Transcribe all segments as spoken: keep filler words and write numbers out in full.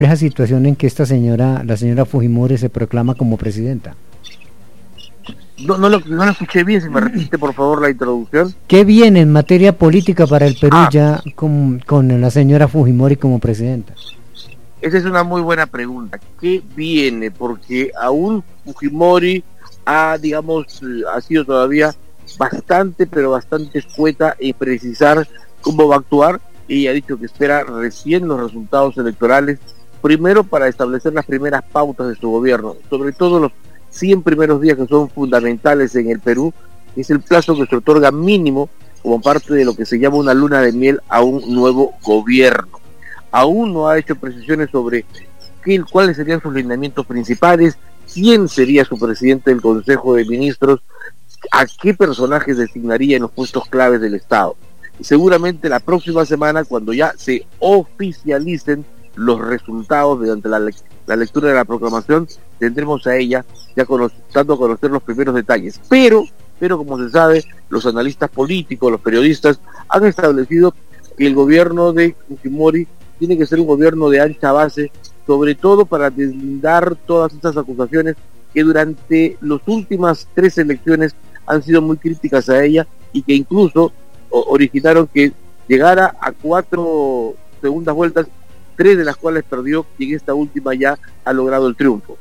esa situación en que esta señora, la señora Fujimori, se proclama como presidenta? No, no, lo, no lo escuché bien, si me repite por favor la introducción. ¿Qué viene en materia política para el Perú ah, ya con, con la señora Fujimori como presidenta? Esa es una muy buena pregunta. ¿Qué viene? Porque aún Fujimori ha, digamos, ha sido todavía bastante, pero bastante escueta en precisar cómo va a actuar. Ella ha dicho que espera recién los resultados electorales, primero para establecer las primeras pautas de su gobierno, sobre todo los cien primeros días que son fundamentales en el Perú. Es el plazo que se otorga mínimo como parte de lo que se llama una luna de miel a un nuevo gobierno. Aún no ha hecho precisiones sobre qué, cuáles serían sus lineamientos principales, quién sería su presidente del Consejo de Ministros, a qué personajes designaría en los puestos claves del Estado. Y seguramente la próxima semana, cuando ya se oficialicen los resultados mediante la, le la lectura de la proclamación, tendremos a ella ya dando a conocer los primeros detalles. Pero, pero como se sabe, los analistas políticos, los periodistas, han establecido que el gobierno de Fujimori tiene que ser un gobierno de ancha base, sobre todo para deslindar todas estas acusaciones que durante las últimas tres elecciones han sido muy críticas a ella y que incluso originaron que llegara a cuatro segundas vueltas, tres de las cuales perdió, y en esta última ya ha logrado el triunfo.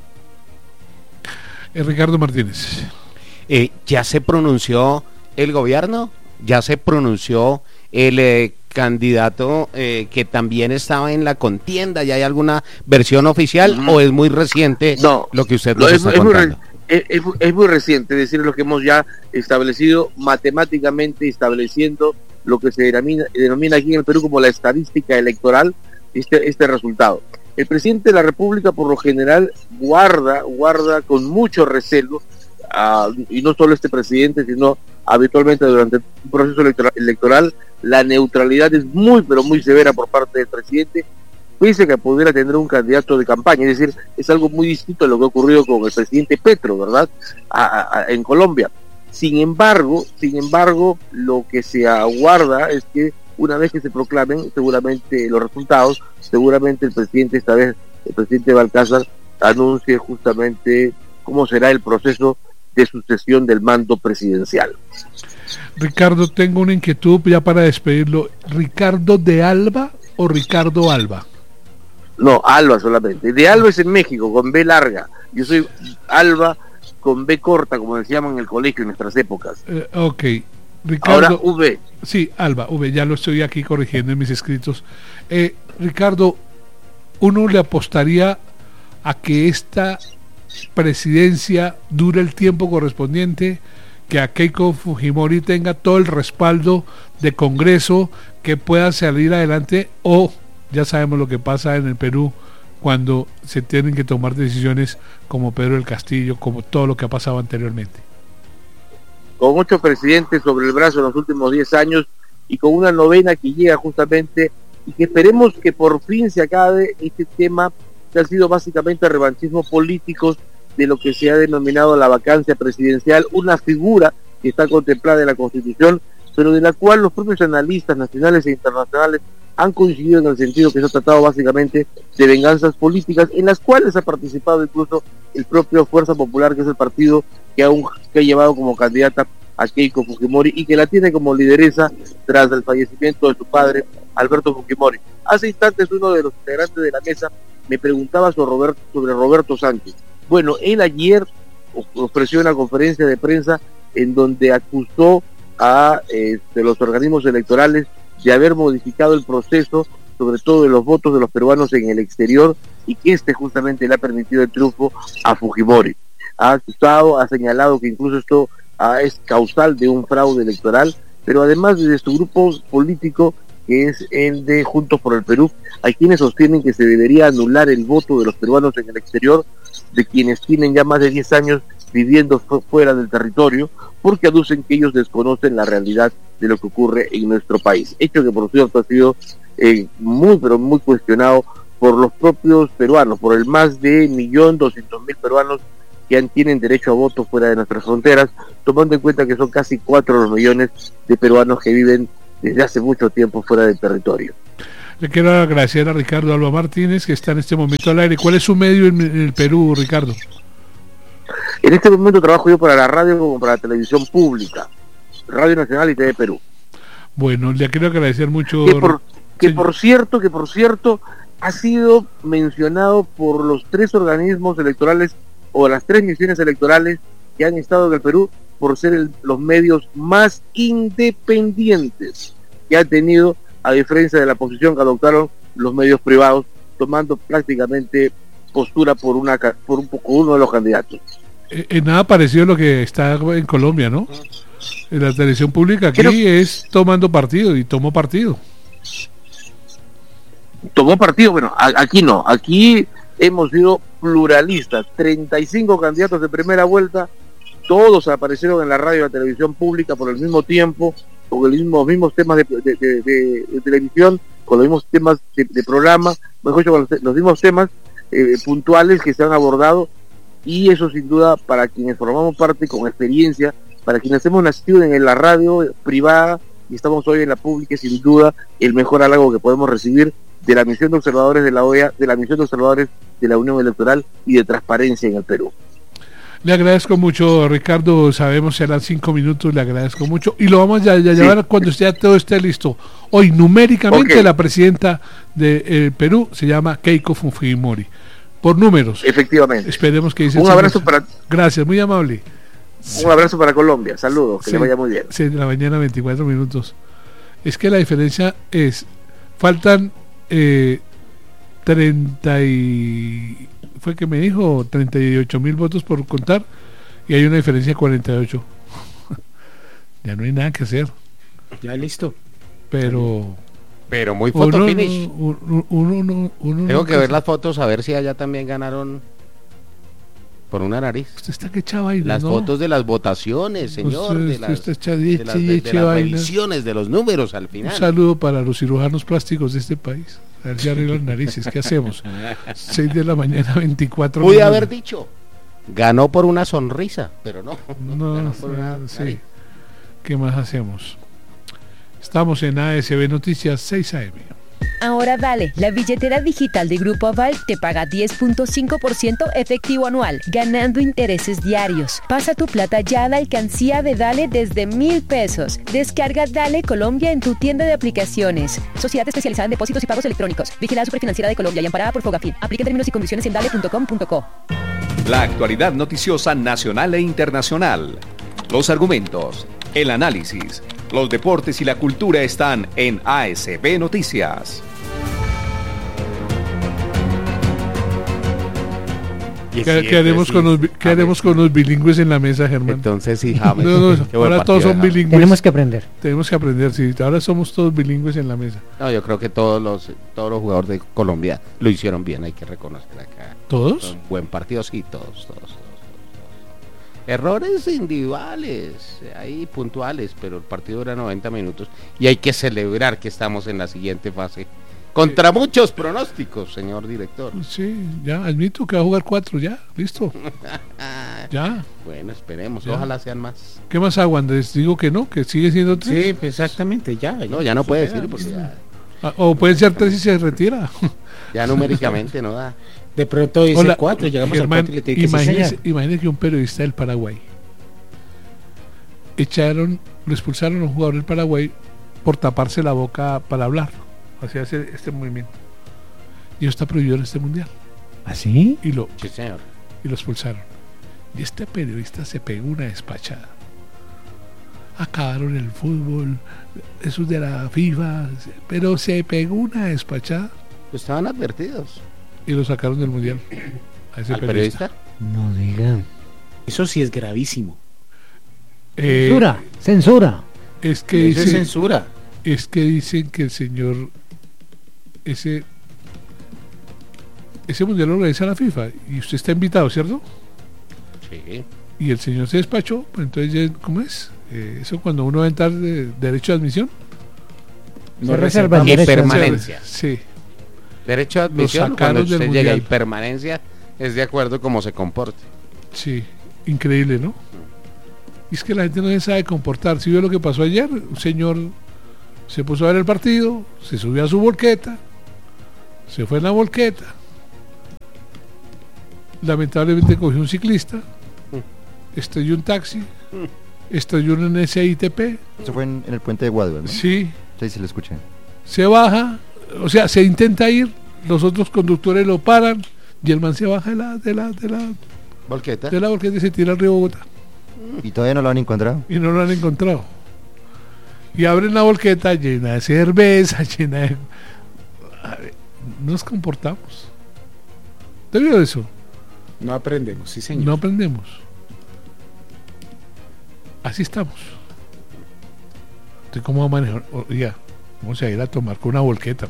Eh, Ricardo Martínez. Eh, ¿Ya se pronunció el gobierno? ¿Ya se pronunció el eh, candidato eh, que también estaba en la contienda? ¿Ya hay alguna versión oficial mm. o es muy reciente no, lo que usted no, nos es, está es contando? Muy es, es, es muy reciente, es decir, lo que hemos ya establecido matemáticamente, estableciendo lo que se denomina, denomina aquí en el Perú como la estadística electoral, este, este resultado. El presidente de la República por lo general guarda, guarda con mucho recelo, uh, y no solo este presidente, sino habitualmente durante un proceso electoral, electoral, la neutralidad es muy, pero muy severa por parte del presidente, pese a que pudiera tener un candidato de campaña. Es decir, es algo muy distinto a lo que ha ocurrido con el presidente Petro, ¿verdad?, a, a, en Colombia. Sin embargo, sin embargo, lo que se aguarda es que una vez que se proclamen seguramente los resultados, seguramente el presidente, esta vez el presidente Balcázar, anuncie justamente cómo será el proceso de sucesión del mando presidencial. Ricardo, tengo una inquietud ya para despedirlo. ¿Ricardo de Alba o Ricardo Alba? No, Alba solamente. De Alba es en México, con B larga. Yo soy Alba con B corta, como decíamos en el colegio en nuestras épocas. Eh, ok. Ricardo, ahora V. Sí, Alba, V, ya lo estoy aquí corrigiendo en mis escritos. Eh, Ricardo, uno le apostaría a que esta presidencia dure el tiempo correspondiente, que a Keiko Fujimori tenga todo el respaldo de Congreso, que pueda salir adelante, o ya sabemos lo que pasa en el Perú cuando se tienen que tomar decisiones como Pedro del Castillo, como todo lo que ha pasado anteriormente. Con ocho presidentes sobre el brazo en los últimos diez años y con una novena que llega justamente, y que esperemos que por fin se acabe este tema que ha sido básicamente revanchismo políticos de lo que se ha denominado la vacancia presidencial, una figura que está contemplada en la Constitución, pero de la cual los propios analistas nacionales e internacionales han coincidido en el sentido que se ha tratado básicamente de venganzas políticas, en las cuales ha participado incluso el propio Fuerza Popular, que es el partido que, aún, que ha llevado como candidata a Keiko Fujimori y que la tiene como lideresa tras el fallecimiento de su padre, Alberto Fujimori. Hace instantes uno de los integrantes de la mesa me preguntaba sobre Roberto, sobre Roberto Sánchez. Bueno, él ayer ofreció una conferencia de prensa en donde acusó a eh, de los organismos electorales de haber modificado el proceso, sobre todo de los votos de los peruanos en el exterior, y que este justamente le ha permitido el triunfo a Fujimori. Ha acusado, ha señalado que incluso esto ah, es causal de un fraude electoral, pero además desde su grupo político, que es el de Juntos por el Perú, hay quienes sostienen que se debería anular el voto de los peruanos en el exterior, de quienes tienen ya más de diez años viviendo fu fuera del territorio, porque aducen que ellos desconocen la realidad de lo que ocurre en nuestro país. Hecho que por cierto ha sido eh, muy pero muy cuestionado por los propios peruanos, por el más de un millón doscientos mil peruanos que han, tienen derecho a voto fuera de nuestras fronteras, tomando en cuenta que son casi cuatro millones de peruanos que viven desde hace mucho tiempo fuera del territorio. Le quiero agradecer a Ricardo Alba Martínez, que está en este momento al aire. ¿Cuál es su medio en, en el Perú, Ricardo? En este momento trabajo yo para la radio como para la televisión pública, Radio Nacional y T V Perú. Bueno, le quiero agradecer mucho. Que por, que Sí. por cierto, que por cierto, ha sido mencionado por los tres organismos electorales o las tres misiones electorales que han estado en el Perú por ser el, los medios más independientes que ha tenido, a diferencia de la posición que adoptaron los medios privados, tomando prácticamente postura por una ca- por un poco uno de los candidatos. Eh, eh, nada parecido a lo que está en Colombia, ¿no? En la televisión pública aquí Creo- es tomando partido y tomó partido. Tomó partido, bueno, a- aquí no, aquí hemos sido pluralistas, treinta y cinco candidatos de primera vuelta, todos aparecieron en la radio y la televisión pública por el mismo tiempo, con los mismos, mismos temas de, de- de- de- de televisión, con los mismos temas de, de programa, mejor dicho, con los, los mismos temas eh, puntuales que se han abordado, y eso sin duda para quienes formamos parte con experiencia, para quienes hemos nacido en la radio privada y estamos hoy en la pública, es sin duda el mejor halago que podemos recibir de la misión de observadores de la O E A, de la misión de observadores de la Unión Electoral y de transparencia en el Perú. Le agradezco mucho, Ricardo. Sabemos que serán cinco minutos. Le agradezco mucho. Y lo vamos a, a llevar Sí. cuando ya todo esté listo. Hoy, numéricamente, Ok. la presidenta de eh, Perú se llama Keiko Fujimori. Por números. Efectivamente. Esperemos que dice el Un señor. abrazo para Gracias, muy amable. un abrazo para Colombia. Saludos, que Sí, le vaya muy bien. seis de la mañana, veinticuatro minutos. Es que la diferencia es, faltan eh, treinta y... Fue que me dijo treinta y ocho mil votos por contar y hay una diferencia de cuarenta y ocho. Ya no hay nada que hacer. Ya listo. Pero... Pero muy photo Uno, finish. no- uno, uno, no- uno Tengo no que ver casa- las fotos a ver si allá también ganaron por una nariz. Usted está que echa vainas, Las ¿no? fotos de las votaciones, señor, Usted- de usted las, está echa- de eche las, y de- de eche las vainas. revisiones, de los números al Un final. saludo para los cirujanos plásticos de este país. A ver si arreglan narices. ¿Qué hacemos? seis de la mañana, veinticuatro Pude minutos. haber dicho, ganó por una sonrisa, pero no. No, ganó por una sí. nariz. ¿Qué más hacemos? Estamos en A S B Noticias seis A M. Ahora Dale, la billetera digital de Grupo Aval te paga diez punto cinco por ciento efectivo anual, ganando intereses diarios. Pasa tu plata ya a la alcancía de Dale desde mil pesos. Descarga Dale Colombia en tu tienda de aplicaciones. Sociedad especializada en depósitos y pagos electrónicos. Vigilada Superfinanciera de Colombia y amparada por Fogafín. Aplica términos y condiciones en dale punto com punto co. La actualidad noticiosa nacional e internacional. Los argumentos, el análisis, los deportes y la cultura están en A S B Noticias. ¿Qué, qué haremos, con los, bi- qué haremos con los bilingües en la mesa, Germán? Entonces sí, James. No, no, Qué buen ahora todos partido son de James. bilingües. Tenemos que aprender. Tenemos que aprender, sí. Ahora somos todos bilingües en la mesa. No, yo creo que todos los todos los jugadores de Colombia lo hicieron bien, hay que reconocer acá. ¿Todos? Un buen partido, sí, todos, todos, todos, todos, todos. Errores individuales, ahí puntuales, pero el partido dura noventa minutos y hay que celebrar que estamos en la siguiente fase. Contra muchos pronósticos, señor director. Sí, ya, admito que va a jugar cuatro, ya, listo. Ya. Bueno, esperemos, Ya. ojalá sean más. ¿Qué más hago, Andrés? Digo que no, que sigue siendo tres. Sí, pues exactamente, ya. No, ya no puede supera, decir porque ya, Ah, o pueden ser tres y se retira. ya numéricamente no da. De pronto dice Hola, cuatro, llegamos Germán, al cuatro y le tiene que decir, imagínese, señor. imagínese que un periodista del Paraguay echaron, lo expulsaron a un jugador del Paraguay por taparse la boca para hablar, hacia hacer este movimiento. Y eso está prohibido en este mundial. ¿Así? Y lo, Sí, señor. y lo expulsaron. Y este periodista se pegó una despachada. Acabaron el fútbol, eso es de la FIFA, pero se pegó una despachada Pues estaban advertidos. y lo sacaron del mundial. A ese ¿Al periodista. periodista? No diga. Eso sí es gravísimo. Eh, Censura, censura. es que Eso es dice, censura. es que dicen que el señor ese ese mundial lo organiza la FIFA y usted está invitado, ¿cierto? Sí. Y el señor se despachó, pues entonces ya, ¿cómo es? Eh, eso cuando uno va a entrar de derecho de admisión. Se reserva el Y derecho. permanencia. Sí. Derecho de admisión, sacaron cuando del usted llega, y mundial. permanencia es de acuerdo cómo se comporte. Sí, increíble, ¿no? Y es que la gente no se sabe comportar. Si vio lo que pasó ayer, un señor se puso a ver el partido, se subió a su volqueta, Se fue en la volqueta. Lamentablemente cogió un ciclista, estrelló un taxi, estrelló un N S I T P. Eso fue en, en el puente de Guadua, ¿no? Sí. Sí, sí lo escuché. Se baja, o sea, se intenta ir, los otros conductores lo paran y el man se baja de la de la de la volqueta, de la volqueta y se tira al río Bogotá. ¿Y todavía no lo han encontrado? Y no lo han encontrado. Y abren la volqueta llena de cerveza, llena de... A ver, nos comportamos. ¿Te vio eso? No aprendemos, sí señor. No aprendemos. Así estamos. Entonces, ¿cómo va a manejar? Oiga, vamos a ir a tomar con una volqueta.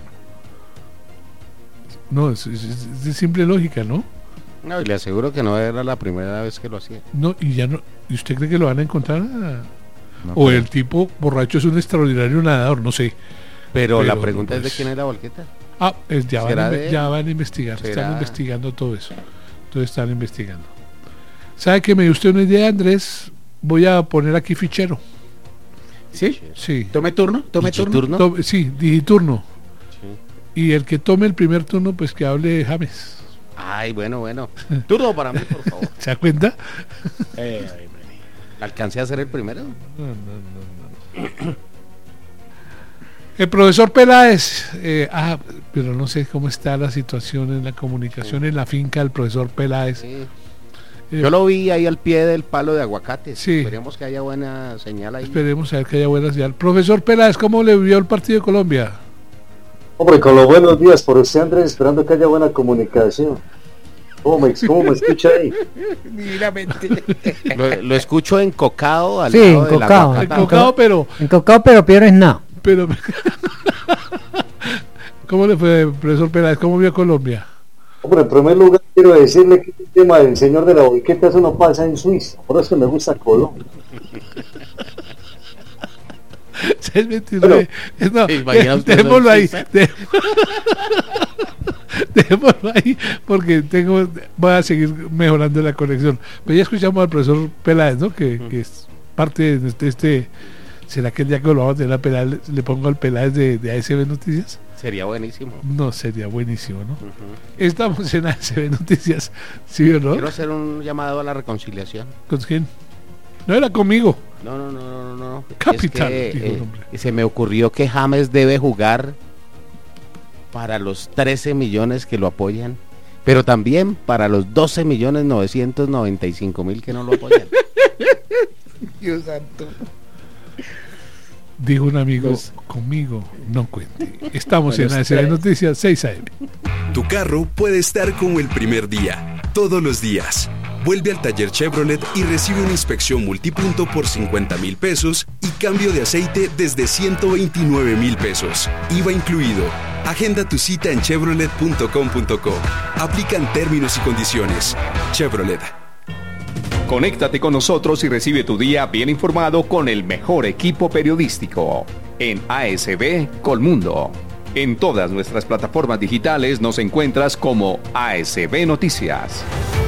No, es, es, es de simple lógica, ¿no? No, y le aseguro que no era la primera vez que lo hacía. No, y ya no. ¿Y usted cree que lo van a encontrar? No, o pero- el tipo borracho es un extraordinario nadador, no sé. Pero, Pero, la pregunta pues, es de quién es la volqueta. Ah, es, ya, van ¿Será a, de él? ya van a investigar, están ¿Será? investigando todo eso. Entonces están investigando. ¿Sabe que me dio usted una idea, Andrés? Voy a poner aquí fichero. ¿Sí? Sí. Tome turno, tome turno. ¿Turno? To- sí, digiturno. Sí. Y el que tome el primer turno, pues que hable James. Ay, bueno, bueno. Turno para mí, por favor. ¿Se da cuenta? Eh, ay, María. ¿Alcancé a ser el primero? No, no, no, no. El profesor Peláez, eh, ah, pero no sé cómo está la situación en la comunicación en la finca del profesor Peláez. Sí. Eh, Yo lo vi ahí al pie del palo de aguacate. Sí. Esperemos que haya buena señal ahí. Esperemos a ver que haya buena señal. Profesor Peláez, ¿cómo le vio el partido de Colombia? Hombre, con los buenos días por usted, Andrés, esperando que haya buena comunicación. ¿Cómo me, cómo me escucha ahí? Lo, lo escucho encocado al Sí, lado del encocado. aguacate. Encocado, pero, Encocado, pero peor es nada. pero ¿cómo le fue, profesor Peláez? ¿Cómo vio a Colombia? Hombre, en primer lugar quiero decirle que el tema del señor de la volqueta, eso no pasa en Suiza, por eso me gusta Colombia. seis veintinueve. No, ¿Se imagina usted dejémoslo eso en ahí. Suiza? de- Dejémoslo ahí porque tengo, voy a seguir mejorando la conexión. Pero ya escuchamos al profesor Peláez, ¿no? Que, que es parte de este, este. ¿Será que el día que lo vamos a tener a Peláez le, le pongo al Peláez de, de A S B Noticias? Sería buenísimo. No, sería buenísimo, ¿no? Ujú. Estamos en A S B Noticias, ¿sí o no? Quiero hacer un llamado a la reconciliación. ¿Con quién? No era conmigo. No, no, no, no, no, no. Capital, Es que, dijo el eh, hombre. se me ocurrió que James debe jugar para los trece millones que lo apoyan, pero también para los doce millones novecientos noventa y cinco mil que no lo apoyan. Dios santo. Dijo un amigo, Los- conmigo no cuente. Estamos Bueno, en A S B tres. Noticias seis A M. Tu carro puede estar como el primer día, todos los días. Vuelve al taller Chevrolet y recibe una inspección multipunto por cincuenta mil pesos y cambio de aceite desde ciento veintinueve mil pesos. I V A incluido. Agenda tu cita en chevrolet punto com punto co. Aplican términos y condiciones. Chevrolet. Conéctate con nosotros y recibe tu día bien informado con el mejor equipo periodístico en A S B Colmundo. En todas nuestras plataformas digitales nos encuentras como A S B Noticias.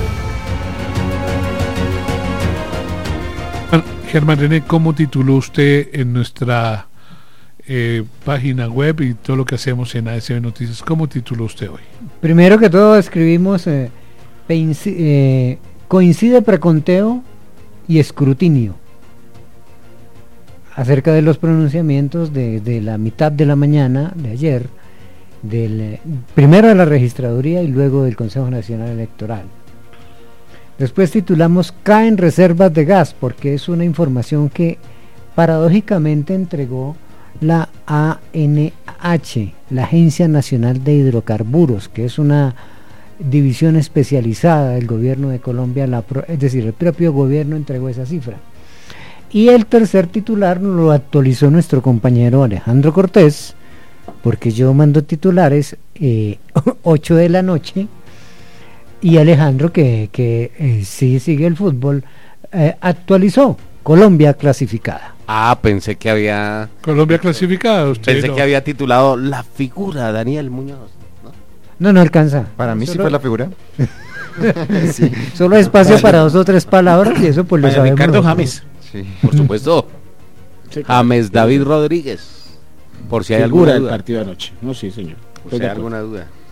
Germán René, ¿cómo tituló usted en nuestra eh, página web y todo lo que hacemos en A S B Noticias? ¿Cómo tituló usted hoy? Primero que todo escribimos eh, peinci- eh, coincide preconteo y escrutinio acerca de los pronunciamientos de, de la mitad de la mañana de ayer, del, eh, primero de la registraduría y luego del Consejo Nacional Electoral. Después titulamos caen reservas de gas, porque es una información que paradójicamente entregó la A N H, la Agencia Nacional de Hidrocarburos, que es una división especializada del gobierno de Colombia, la pro- es decir, el propio gobierno entregó esa cifra. Y el tercer titular lo actualizó nuestro compañero Alejandro Cortés, porque yo mando titulares eh, ocho de la noche, y Alejandro, que, que eh, sí sigue el fútbol, eh, actualizó Colombia clasificada. Ah, pensé que había Colombia clasificada, usted pensé no. que había titulado La figura Daniel Muñoz, ¿no? No, no alcanza. Para mí sí Solo- fue la figura. Solo hay espacio para dos o tres palabras y eso pues lo Para sabemos. Ricardo nosotros. James. Sí. Por supuesto. Sí, James David Rodríguez. Por si hay figura alguna del duda. partido de anoche. No, sí, señor. Por Estoy si de hay acuerdo. alguna duda.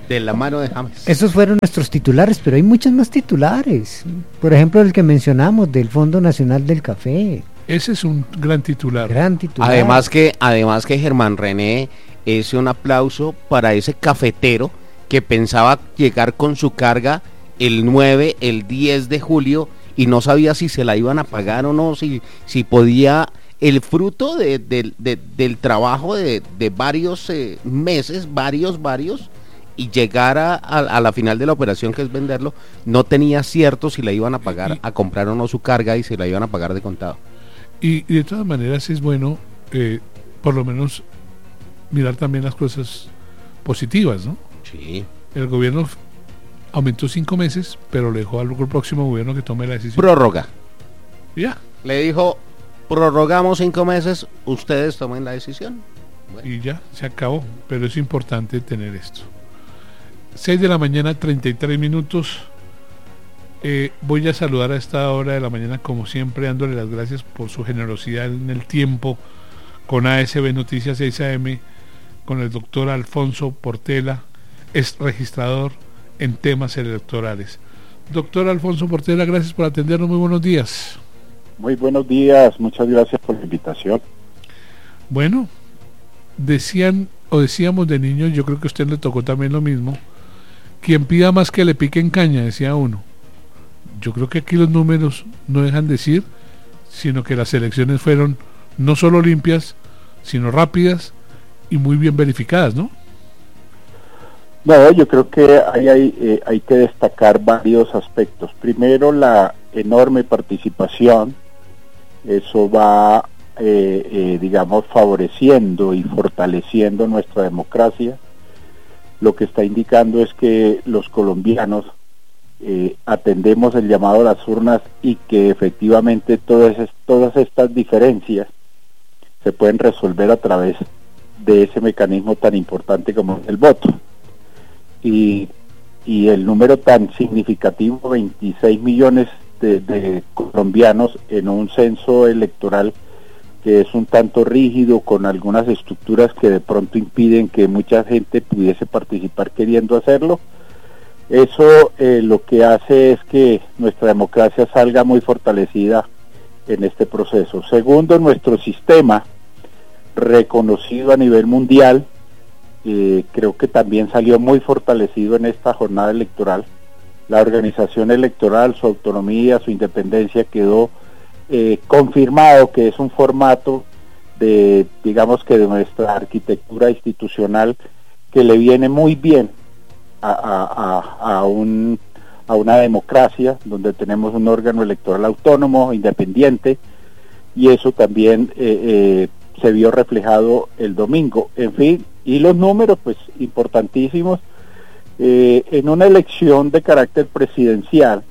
De la mano de James. Esos fueron nuestros titulares, pero hay muchos más titulares. Por ejemplo, el que mencionamos del Fondo Nacional del Café. Ese es un gran titular. Gran titular. Además que, además que Germán René es un aplauso para ese cafetero que pensaba llegar con su carga el nueve, el diez de julio y no sabía si se la iban a pagar o no, si, si podía, el fruto de, de, de, del trabajo de, de varios eh, meses, varios, varios, y llegar a, a, a la final de la operación, que es venderlo, no tenía cierto si la iban a pagar, a comprar o no su carga y si la iban a pagar de contado. Y, y de todas maneras es bueno, eh, por lo menos, mirar también las cosas positivas, ¿no? Sí. El gobierno aumentó cinco meses, pero le dejó al próximo gobierno que tome la decisión. Prórroga. Ya. Le dijo, prorrogamos cinco meses, ustedes tomen la decisión. Bueno. Y ya, se acabó, pero es importante tener esto. seis de la mañana, treinta y tres minutos. Eh, voy a saludar a esta hora de la mañana, como siempre, dándole las gracias por su generosidad en el tiempo con A S B Noticias seis A M, con el doctor Alfonso Portela, es registrador en temas electorales. Doctor Alfonso Portela, gracias por atendernos, muy buenos días. Muy buenos días, muchas gracias por la invitación. Bueno, decían o decíamos de niños, yo creo que a usted le tocó también lo mismo, quien pida más que le piquen caña, decía uno. Yo creo que aquí los números no dejan decir, sino que las elecciones fueron no solo limpias, sino rápidas y muy bien verificadas, ¿no? No, yo creo que hay, hay, eh, hay que destacar varios aspectos. Primero, la enorme participación. Eso va, eh, eh, digamos, favoreciendo y fortaleciendo nuestra democracia. Lo que está indicando es que los colombianos eh, atendemos el llamado a las urnas y que efectivamente todas, todas estas diferencias se pueden resolver a través de ese mecanismo tan importante como el voto. Y, y el número tan significativo, veintiséis millones de, de colombianos en un censo electoral que es un tanto rígido, con algunas estructuras que de pronto impiden que mucha gente pudiese participar queriendo hacerlo. Eso eh, lo que hace es que nuestra democracia salga muy fortalecida en este proceso. Segundo, nuestro sistema, reconocido a nivel mundial, eh, creo que también salió muy fortalecido en esta jornada electoral. La organización electoral, su autonomía, su independencia quedó eh, confirmado que es un formato de, digamos que de nuestra arquitectura institucional que le viene muy bien a, a, a, a, un, a una democracia donde tenemos un órgano electoral autónomo, independiente, y eso también eh, eh, se vio reflejado el domingo. En fin, y los números pues importantísimos. Eh, en una elección de carácter presidencial,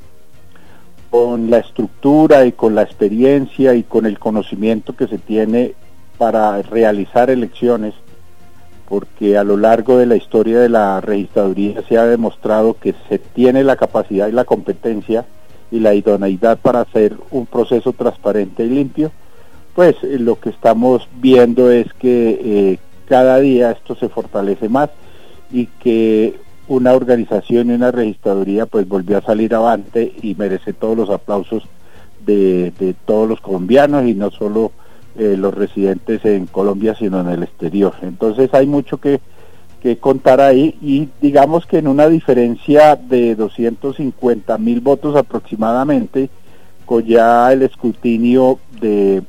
con la estructura y con la experiencia y con el conocimiento que se tiene para realizar elecciones, porque a lo largo de la historia de la registraduría se ha demostrado que se tiene la capacidad y la competencia y la idoneidad para hacer un proceso transparente y limpio, pues eh, lo que estamos viendo es que eh, cada día esto se fortalece más y que una organización y una registraduría pues volvió a salir avante y merece todos los aplausos de, de todos los colombianos y no solo eh, los residentes en Colombia sino en el exterior. Entonces hay mucho que, que contar ahí, y digamos que en una diferencia de doscientos cincuenta mil votos aproximadamente, con ya el escrutinio de,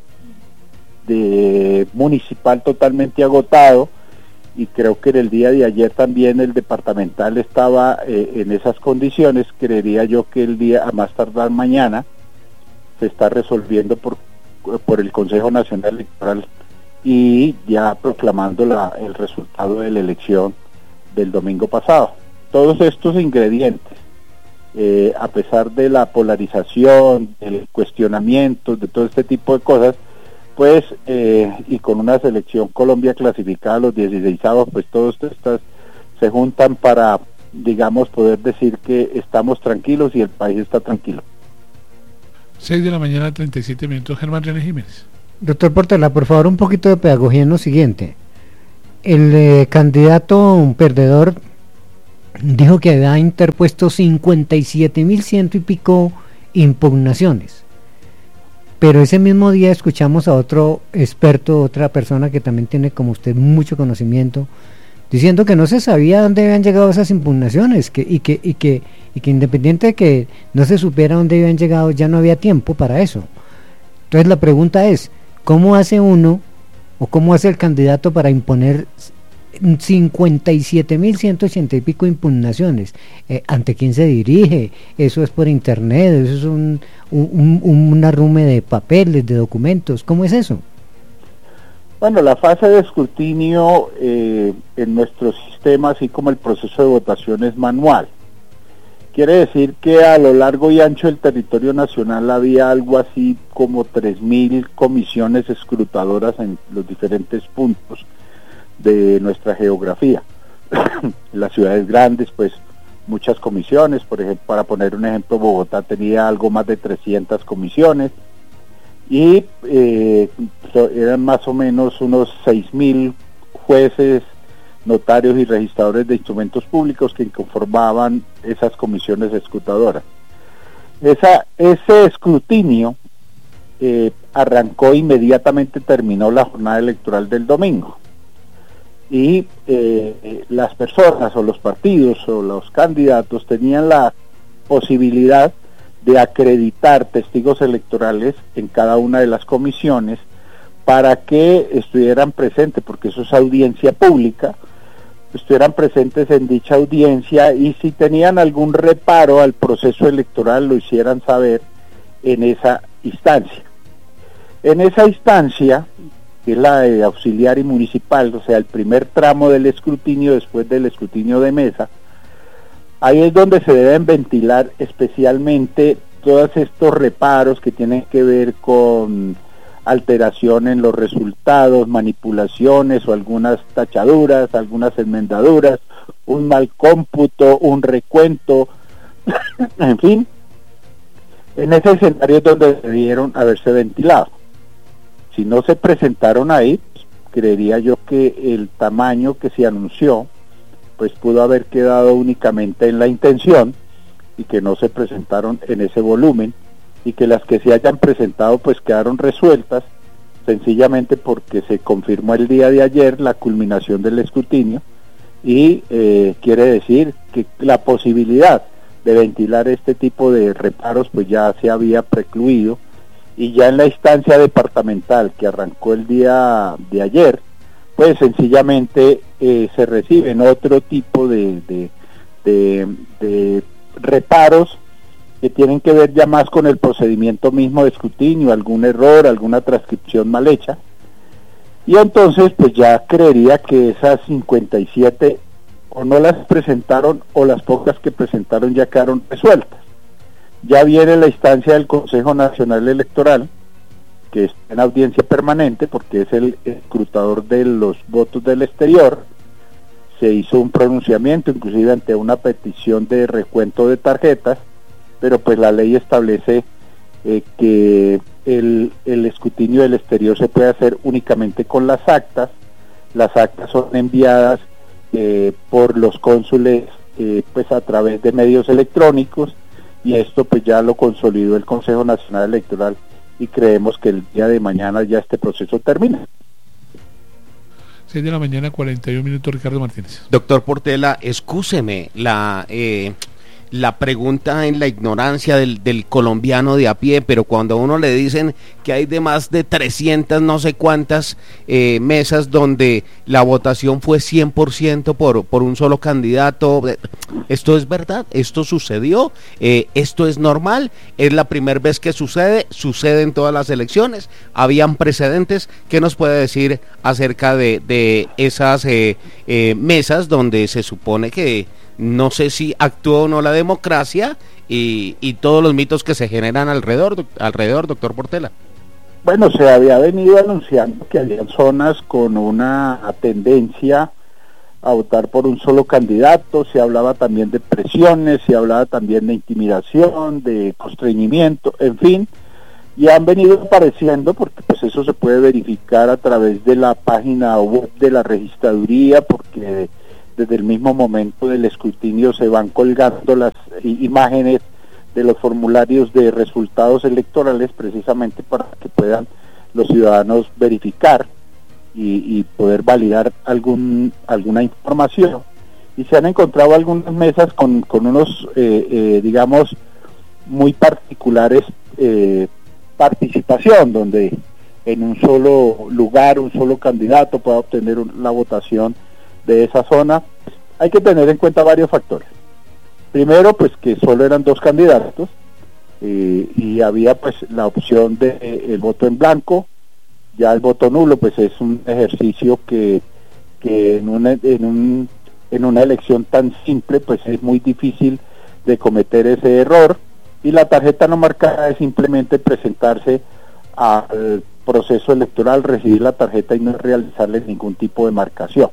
de municipal totalmente agotado, y creo que en el día de ayer también el departamental estaba eh, en esas condiciones, creería yo que el día, a más tardar mañana, se está resolviendo por, por el Consejo Nacional Electoral y ya proclamando la, el resultado de la elección del domingo pasado. Todos estos ingredientes, eh, a pesar de la polarización, del cuestionamiento, de todo este tipo de cosas, pues, eh, y con una selección Colombia clasificada a los dieciseisavos, pues todos estas se juntan para, digamos, poder decir que estamos tranquilos y el país está tranquilo. seis de la mañana, treinta y siete minutos, Germán René Jiménez. Doctor Portela, por favor, un poquito de pedagogía en lo siguiente. El eh, candidato un perdedor dijo que había interpuesto cincuenta y siete mil ciento y pico impugnaciones. Pero ese mismo día escuchamos a otro experto, otra persona que también tiene como usted mucho conocimiento, diciendo que no se sabía dónde habían llegado esas impugnaciones, que, y, que, y, que, y que independiente de que no se supiera dónde habían llegado, ya no había tiempo para eso. Entonces la pregunta es, ¿cómo hace uno o cómo hace el candidato para imponer cincuenta y siete mil ciento ochenta y pico impugnaciones? Eh, ¿Ante quién se dirige? ¿Eso es por internet? ¿Eso es un, un, un, un arrume de papeles, de documentos? ¿Cómo es eso? Bueno, la fase de escrutinio eh, en nuestro sistema, así como el proceso de votación, es manual. Quiere decir que a lo largo y ancho del territorio nacional había algo así como tres mil comisiones escrutadoras en los diferentes puntos de nuestra geografía. En las ciudades grandes, pues muchas comisiones. Por ejemplo, para poner un ejemplo, Bogotá tenía algo más de trescientas comisiones y eh, eran más o menos unos seis mil jueces, notarios y registradores de instrumentos públicos que conformaban esas comisiones escrutadoras. Esa, ese escrutinio eh, arrancó inmediatamente, terminó la jornada electoral del domingo. Y eh, las personas o los partidos o los candidatos tenían la posibilidad de acreditar testigos electorales en cada una de las comisiones para que estuvieran presentes, porque eso es audiencia pública, estuvieran presentes en dicha audiencia y si tenían algún reparo al proceso electoral lo hicieran saber en esa instancia. En esa instancia, que es la de auxiliar y municipal, o sea, el primer tramo del escrutinio después del escrutinio de mesa, ahí es donde se deben ventilar especialmente todos estos reparos que tienen que ver con alteración en los resultados, manipulaciones o algunas tachaduras, algunas enmendaduras, un mal cómputo, un recuento, en fin, en ese escenario es donde debieron haberse ventilado. Si no se presentaron ahí, pues, creería yo que el tamaño que se anunció, pues pudo haber quedado únicamente en la intención y que no se presentaron en ese volumen y que las que se hayan presentado pues quedaron resueltas sencillamente porque se confirmó el día de ayer la culminación del escrutinio y eh, quiere decir que la posibilidad de ventilar este tipo de reparos pues ya se había precluido. Y ya en la instancia departamental que arrancó el día de ayer, pues sencillamente eh, se reciben otro tipo de, de, de, de reparos que tienen que ver ya más con el procedimiento mismo de escrutinio, algún error, alguna transcripción mal hecha. Y entonces pues ya creería que esas cincuenta y siete o no las presentaron o las pocas que presentaron ya quedaron resueltas. Ya viene la instancia del Consejo Nacional Electoral, que está en audiencia permanente porque es el escrutador de los votos del exterior. Se hizo un pronunciamiento, inclusive ante una petición de recuento de tarjetas, pero pues la ley establece eh, que el, el escrutinio del exterior se puede hacer únicamente con las actas. Las actas son enviadas eh, por los cónsules eh, pues a través de medios electrónicos, y esto pues ya lo consolidó el Consejo Nacional Electoral y creemos que el día de mañana ya este proceso termina. seis de la mañana, cuarenta y un minutos, Ricardo Martínez. Doctor Portela, excúseme la eh, la pregunta en la ignorancia del, del colombiano de a pie, pero cuando a uno le dicen que hay de más de trescientas no sé cuántas eh, mesas donde la votación fue cien por ciento por, por un solo candidato, ¿esto es verdad? ¿Esto sucedió? Eh, ¿Esto es normal? ¿Es la primera vez que sucede? ¿Sucede en todas las elecciones? ¿Habían precedentes? ¿Qué nos puede decir acerca de, de esas eh, eh, mesas donde se supone que no sé si actuó o no la democracia y, y todos los mitos que se generan alrededor, alrededor, doctor Portela? Bueno, se había venido anunciando que había zonas con una tendencia a votar por un solo candidato, se hablaba también de presiones, se hablaba también de intimidación, de constreñimiento, en fin, y han venido apareciendo porque pues eso se puede verificar a través de la página web de la registraduría, porque desde el mismo momento del escrutinio se van colgando las i- imágenes de los formularios de resultados electorales, precisamente para que puedan los ciudadanos verificar y, y poder validar algún alguna información. Y se han encontrado algunas mesas con, con unos, eh, eh, digamos, muy particulares eh, participación, donde en un solo lugar, un solo candidato pueda obtener un, la votación de esa zona. Hay que tener en cuenta varios factores. Primero, pues que solo eran dos candidatos eh, y había pues la opción de eh, el voto en blanco. Ya el voto nulo pues es un ejercicio que, que en, una, en, un, en una elección tan simple pues es muy difícil de cometer ese error, y la tarjeta no marcada es simplemente presentarse al proceso electoral, recibir la tarjeta y no realizarle ningún tipo de marcación.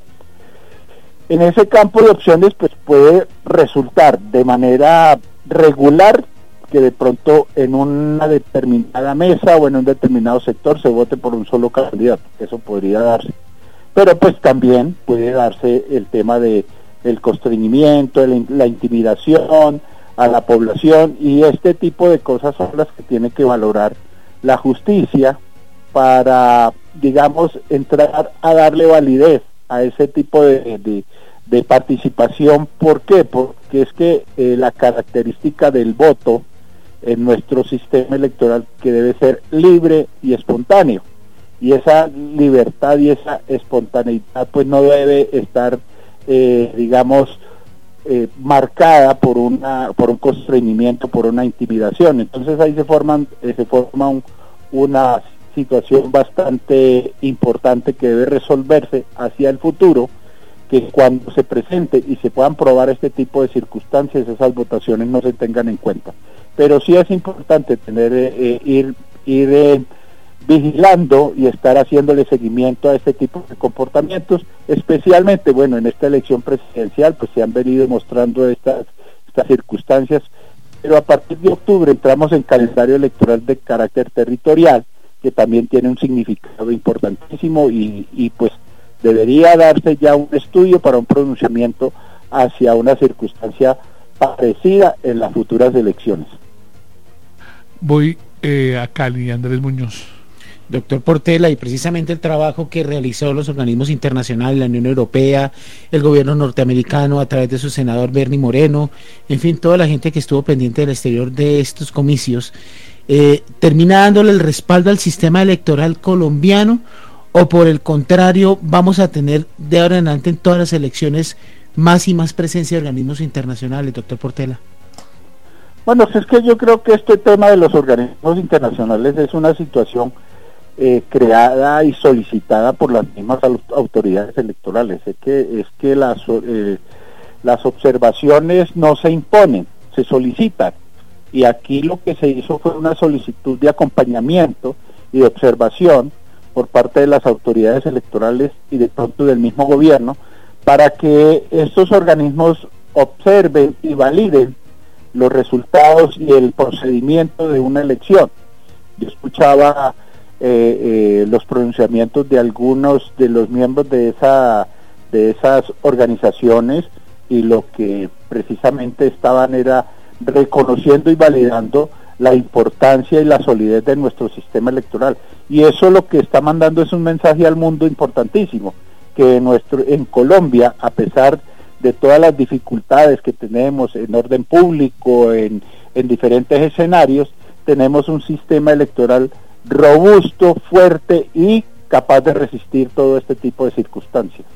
En ese campo de opciones pues puede resultar de manera regular que de pronto en una determinada mesa o en un determinado sector se vote por un solo candidato. Eso podría darse, pero pues también puede darse el tema de el constreñimiento, el, la intimidación a la población, y este tipo de cosas son las que tiene que valorar la justicia para, digamos, entrar a darle validez a ese tipo de, de, de participación. ¿Por qué? Porque es que eh, la característica del voto en nuestro sistema electoral que debe ser libre y espontáneo, y esa libertad y esa espontaneidad pues no debe estar eh, digamos eh, marcada por una por un constreñimiento, por una intimidación. Entonces ahí se forman eh, se forma un, una situación bastante importante que debe resolverse hacia el futuro, que cuando se presente y se puedan probar este tipo de circunstancias, esas votaciones no se tengan en cuenta. Pero sí es importante tener eh, ir ir eh, vigilando y estar haciéndole seguimiento a este tipo de comportamientos, especialmente, bueno, en esta elección presidencial pues se han venido mostrando estas estas circunstancias, pero a partir de octubre entramos en calendario electoral de carácter territorial, que también tiene un significado importantísimo, y, y pues debería darse ya un estudio para un pronunciamiento hacia una circunstancia parecida en las futuras elecciones. Voy eh, a Cali, Andrés Muñoz. Doctor Portela, y precisamente el trabajo que realizó los organismos internacionales, la Unión Europea, el gobierno norteamericano a través de su senador Bernie Moreno, en fin, toda la gente que estuvo pendiente del exterior de estos comicios, eh, termina dándole el respaldo al sistema electoral colombiano, o por el contrario vamos a tener de ahora en adelante en todas las elecciones más y más presencia de organismos internacionales, doctor Portela. Bueno, es que yo creo que este tema de los organismos internacionales es una situación eh, creada y solicitada por las mismas autoridades electorales. Es que, es que las, eh, las observaciones no se imponen, se solicitan. Y aquí lo que se hizo fue una solicitud de acompañamiento y de observación por parte de las autoridades electorales y de pronto del mismo gobierno, para que estos organismos observen y validen los resultados y el procedimiento de una elección. Yo escuchaba eh, eh, los pronunciamientos de algunos de los miembros de esa de esas organizaciones, y lo que precisamente estaban era reconociendo y validando la importancia y la solidez de nuestro sistema electoral, y eso lo que está mandando es un mensaje al mundo importantísimo, que nuestro en Colombia, a pesar de todas las dificultades que tenemos en orden público, en, en diferentes escenarios, tenemos un sistema electoral robusto, fuerte y capaz de resistir todo este tipo de circunstancias.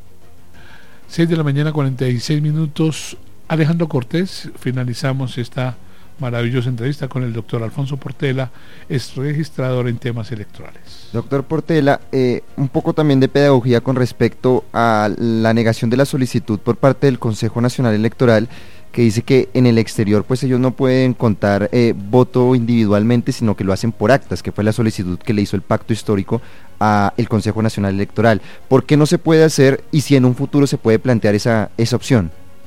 seis de la mañana, cuarenta y seis minutos. Alejandro Cortés, finalizamos esta maravillosa entrevista con el doctor Alfonso Portela, es registrador en temas electorales. Doctor Portela, eh, un poco también de pedagogía con respecto a la negación de la solicitud por parte del Consejo Nacional Electoral, que dice que en el exterior pues ellos no pueden contar eh, voto individualmente, sino que lo hacen por actas, que fue la solicitud que le hizo el Pacto Histórico a el Consejo Nacional Electoral. ¿Por qué no se puede hacer, y si en un futuro se puede plantear esa, esa opción?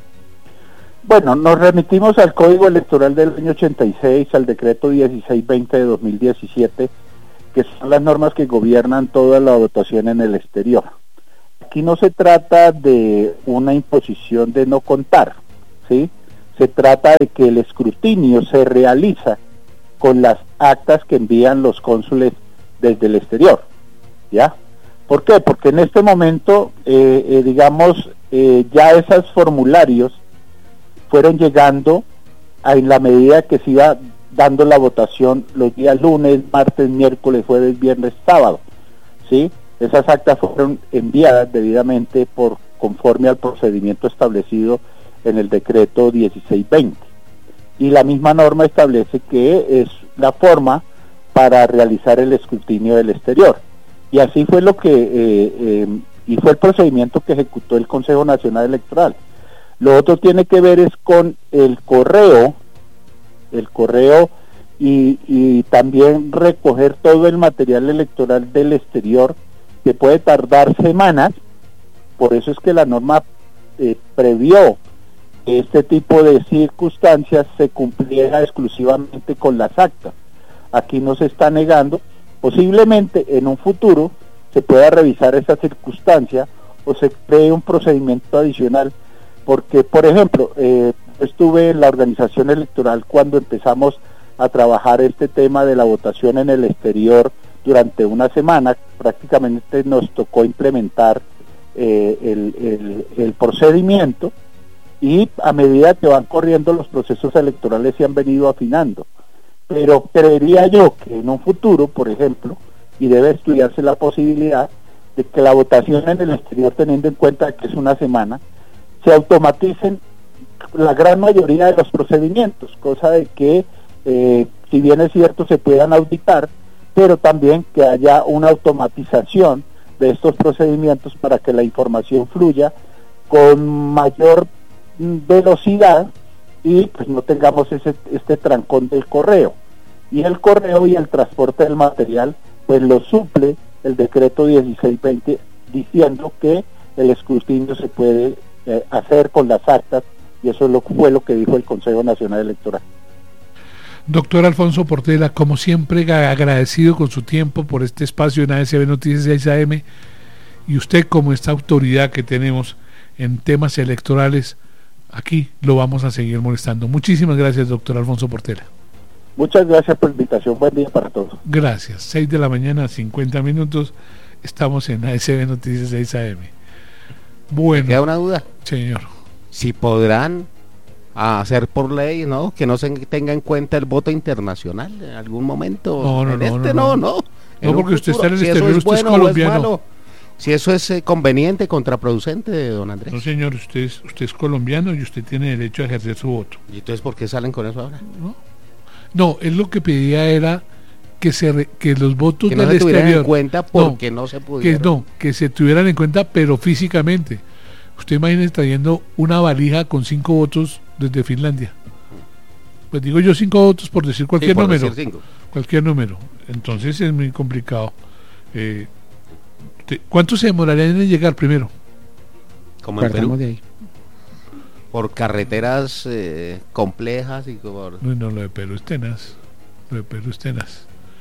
Bueno, nos remitimos al Código Electoral del año ochenta y seis, al decreto dieciséis veinte de dos mil diecisiete, que son las normas que gobiernan toda la votación en el exterior. Aquí aquí no se trata de una imposición de no contar, ¿sí? Se trata de que el escrutinio se realiza con las actas que envían los cónsules desde el exterior, ¿ya? ¿Por qué? Porque en este momento, eh, eh, digamos, eh, ya esos formularios fueron llegando a, en la medida que se iba dando la votación los días lunes, martes, miércoles, jueves, viernes, sábado, ¿sí? Esas actas fueron enviadas debidamente por conforme al procedimiento establecido en el decreto dieciséis veinte. Y la misma norma establece que es la forma para realizar el escrutinio del exterior. Y así fue lo que, eh, eh, y fue el procedimiento que ejecutó el Consejo Nacional Electoral. Lo otro tiene que ver es con el correo, el correo y, y también recoger todo el material electoral del exterior, que puede tardar semanas. Por eso es que la norma eh, previó que este tipo de circunstancias se cumpliera exclusivamente con las actas. Aquí no se está negando, posiblemente en un futuro se pueda revisar esa circunstancia o se cree un procedimiento adicional, porque por ejemplo, eh, estuve en la organización electoral cuando empezamos a trabajar este tema de la votación en el exterior durante una semana. Prácticamente nos tocó implementar eh, el, el, el procedimiento, y a medida que van corriendo los procesos electorales se han venido afinando. Pero creería yo que en un futuro, por ejemplo, y debe estudiarse la posibilidad de que la votación en el exterior, teniendo en cuenta que es una semana, se automaticen la gran mayoría de los procedimientos, cosa de que, eh, si bien es cierto, se puedan auditar, pero también que haya una automatización de estos procedimientos para que la información fluya con mayor velocidad y pues no tengamos ese este trancón del correo. Y el correo y el transporte del material pues lo suple el decreto dieciséis veinte, diciendo que el escrutinio se puede eh, hacer con las actas, y eso lo, fue lo que dijo el Consejo Nacional Electoral. Doctor Alfonso Portela, como siempre, agradecido con su tiempo por este espacio en A S B Noticias seis A M, y usted, como esta autoridad que tenemos en temas electorales, aquí lo vamos a seguir molestando. Muchísimas gracias, doctor Alfonso Portela. Muchas gracias por la invitación. Buen día para todos. Gracias. seis de la mañana, cincuenta minutos. Estamos en A S B Noticias seis A M. Bueno. ¿Queda una duda? Señor. Si podrán hacer por ley, ¿no? Que no se tenga en cuenta el voto internacional en algún momento. No, no, en no, este no. no, no. No, no porque usted está en el si exterior, es usted es bueno colombiano. O es malo, si eso es eh, conveniente, contraproducente, don Andrés. No, señor, usted es, usted es colombiano y usted tiene derecho a ejercer su voto. ¿Y entonces por qué salen con eso ahora? No, no, él lo que pedía era que se re, que los votos que del no se tuvieran exterior en cuenta porque no, no se pudieron. Que no, que se tuvieran en cuenta, pero físicamente. Usted imagine trayendo una valija con cinco votos desde Finlandia. Pues digo yo cinco votos por decir cualquier sí, por número. Decir cinco. Cualquier número. Entonces es muy complicado. Eh, te, ¿Cuánto se demorarían en llegar primero? Como en Perú. De ahí. Por carreteras eh, complejas y por... No, no, lo de Perú es tenaz. Lo de Perú es tenaz.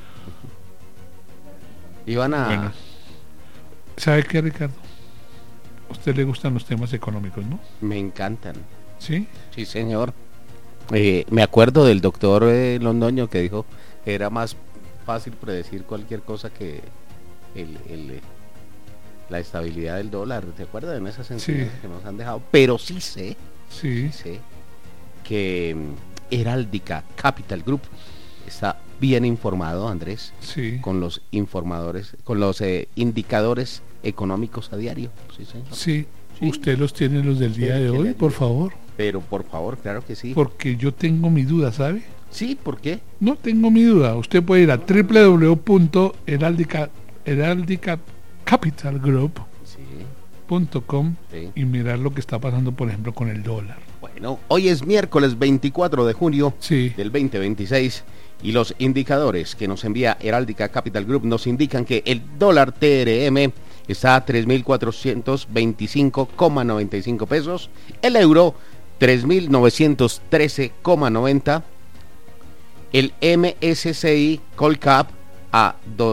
Iban a... Bueno, ¿sabe qué, Ricardo? A usted le gustan los temas económicos, ¿no? Me encantan. ¿Sí? Sí, señor. Eh, me acuerdo del doctor eh, Londoño que dijo que era más fácil predecir cualquier cosa que el, el, la estabilidad del dólar. ¿Te acuerdas de esas enseñanzas sí. que nos han dejado? Pero sí sé, sí. sí sé que Heráldica Capital Group está bien informado, Andrés, sí. con los informadores, con los eh, indicadores económicos a diario. Sí, señor. Sí. Sí. Usted los tiene los del día de hoy, por favor. Pero por favor, claro que sí. Porque yo tengo mi duda, ¿sabe? Sí, ¿por qué? No tengo mi duda. Usted puede ir a doble u doble u doble u punto heráldica capital group punto com sí. y mirar lo que está pasando, por ejemplo, con el dólar. Bueno, hoy es miércoles veinticuatro de junio sí. del veinte veintiséis y los indicadores que nos envía Heráldica Capital Group nos indican que el dólar T R M está a tres mil cuatrocientos veinticinco coma noventa y cinco pesos, el euro tres mil novecientos trece coma noventa, el M S C I Colcap a dos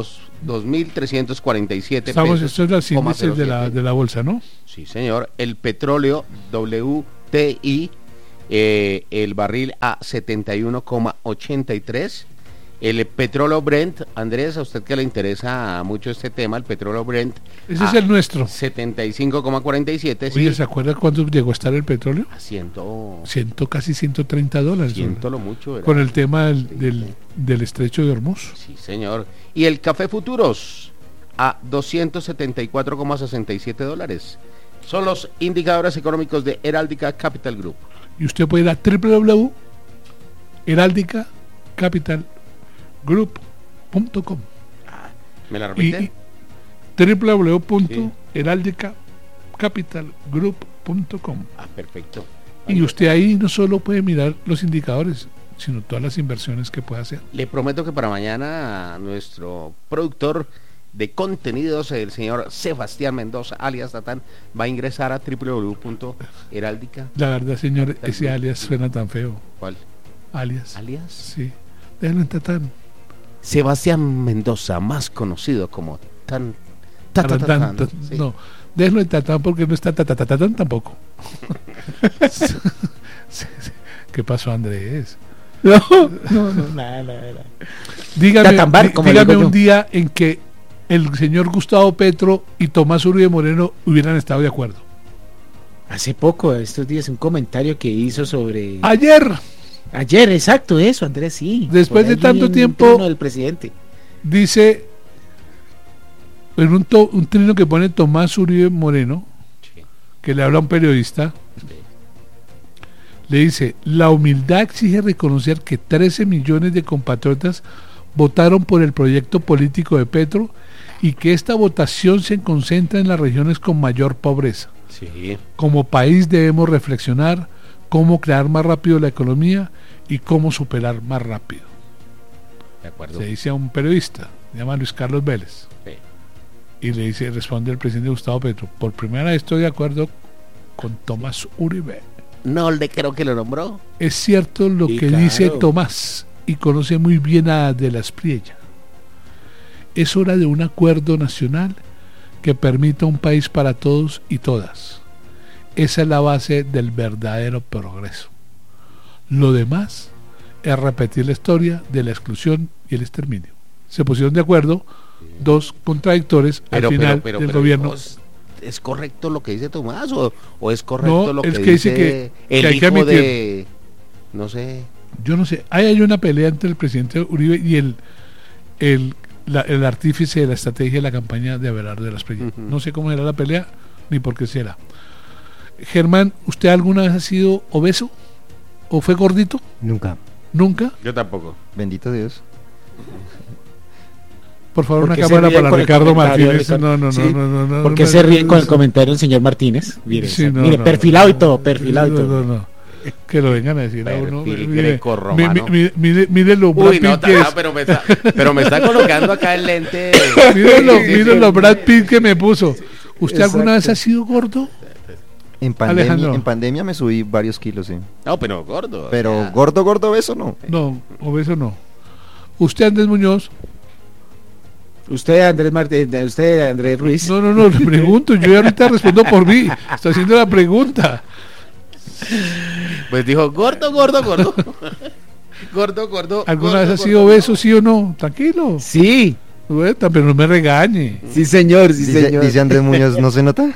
dos mil trescientos cuarenta y siete Estamos, pesos. esto es los índices de la, de la bolsa, ¿no? Sí, señor. El petróleo W T I, eh, el barril a setenta y uno coma ochenta y tres. El petróleo Brent, Andrés, a usted que le interesa mucho este tema, el petróleo Brent. Ese es el nuestro. setenta y cinco coma cuarenta y siete. Oye, sí. ¿se acuerda cuánto llegó a estar el petróleo? A ciento... Ciento, casi ciento treinta dólares. Ciento lo mucho, ¿verdad? Con el tema del, del, del estrecho de Hormuz. Sí, señor. Y el café futuros a doscientos setenta y cuatro coma sesenta y siete dólares. Son los indicadores económicos de Heráldica Capital Group. Y usted puede ir a doble u doble u doble u punto heráldica capital group punto com. ¿Me la repite? Y doble u doble u doble u punto heráldica capital group punto com. Ah, perfecto. Y usted ahí no solo puede mirar los indicadores, sino todas las inversiones que puede hacer. Le prometo que para mañana nuestro productor de contenidos, el señor Sebastián Mendoza, alias Tatán, va a ingresar a doble u doble u doble u punto heráldica. La verdad, señor, ese alias suena tan feo. ¿Cuál? Alias. ¿Alias? Sí. Déjalo en Tatán. Sebastián Mendoza, más conocido como Tan... ta, ta, ta, Tatán, tan, ta- sí. No, déjalo en Tatán porque no está Tatán tampoco. Sí, sí. ¿Qué pasó, Andrés? No, no, no, nada, nada, nada. Dígame, Tatambar, dí- como dígame digo yo. un día en que el señor Gustavo Petro y Tomás Uribe Moreno hubieran estado de acuerdo. Hace poco, estos días, un comentario que hizo sobre... Ayer, Ayer, exacto, eso, Andrés, sí. Después Por de allí tanto en tiempo- trono del presidente. dice, en un, to- un trino que pone Tomás Uribe Moreno, Sí. que le habla a un periodista, le dice, la humildad exige reconocer que trece millones de compatriotas votaron por el proyecto político de Petro y que esta votación se concentra en las regiones con mayor pobreza. Sí. Como país debemos reflexionar cómo crear más rápido la economía y cómo superar más rápido. De acuerdo. Se dice a un periodista, se llama Luis Carlos Vélez, Sí. y le dice, responde el presidente Gustavo Petro, por primera vez estoy de acuerdo con Tomás Uribe. No le creo que lo nombró. Es cierto lo Sí, que claro. dice Tomás y conoce muy bien a De la Espriella. Es hora de un acuerdo nacional que permita un país para todos y todas. Esa es la base del verdadero progreso. Lo demás es repetir la historia de la exclusión y el exterminio. Se pusieron de acuerdo dos contradictores Pero, al final pero, pero, del pero, gobierno. ¿es, ¿es correcto lo que dice Tomás o, o es correcto No, lo que, es que dice dice que- el que hay que hijo admitir- de... No sé... Yo no sé, ahí hay una pelea entre el presidente Uribe y el el, la- el artífice de la estrategia de la campaña de Abelardo de la Espriella. Ujú. No sé cómo era la pelea ni por qué será. Germán, ¿usted alguna vez ha sido obeso? ¿O fue gordito? Nunca. ¿Nunca? Yo tampoco. Bendito Dios. Por favor, ¿Por una qué se cámara ríen para con el Ricardo comentario, Martínez. Ricardo? No, no, Sí. no, no, no. ¿Por no, qué no, se no, ríen no, con el no. comentario del señor Martínez? Mire, Sí, esa- no, mire no. perfilado y todo, perfilado y No, todo. no, no. Que lo vengan a decir a uno. Perfil Mire, grecorromano. mi- mi- mire, mire lo Brad Uy, no, Pitt que Tatán, es. pero, me está, pero me está colocando acá el lente. Míralo, Sí, sí, míralo, sí. lo Brad Pitt que me puso. ¿Usted alguna vez Exacto. ha sido gordo? En pandemia, Alejandro. en pandemia me subí varios kilos, sí. No, pero gordo. o Pero sea, gordo, gordo, beso no. No, obeso no. ¿Usted, Andrés Muñoz? Usted, Andrés Martínez, usted, Andrés Ruiz. No, no, no, le pregunto. Yo ahorita respondo por mí. Está haciendo la pregunta. Pues dijo, gordo, gordo, gordo. gordo, gordo. ¿Alguna gordo, vez ha sido gordo. obeso, sí o no? Tranquilo. Sí, Vuelta, pero no me regañe. sí señor, sí Dice, señor. dice Andrés Muñoz, ¿no se nota?